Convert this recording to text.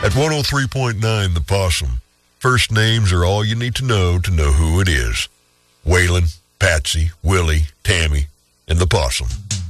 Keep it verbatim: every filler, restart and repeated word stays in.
At one oh three point nine, The Possum, first names are all you need to know to know who it is. Waylon, Patsy, Willie, Tammy, and The Possum.